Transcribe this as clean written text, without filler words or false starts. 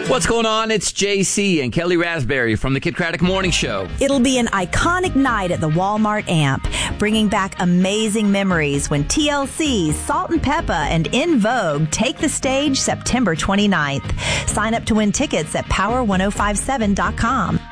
What's going on? It's JC and Kelly Raspberry from the Kid Craddock Morning Show. It'll be an iconic night at the Walmart Amp, bringing back amazing memories when TLC, Salt and Peppa, and In Vogue take the stage September 29th. Sign up to win tickets at power1057.com.